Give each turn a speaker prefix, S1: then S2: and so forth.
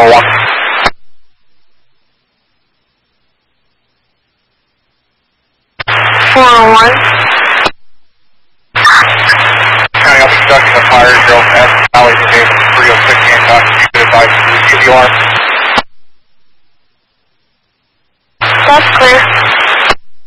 S1: 401. County, I'll be conducting a fire drill at Valley today from 306 Hancock. You can advise to receive the alarm.
S2: That's clear.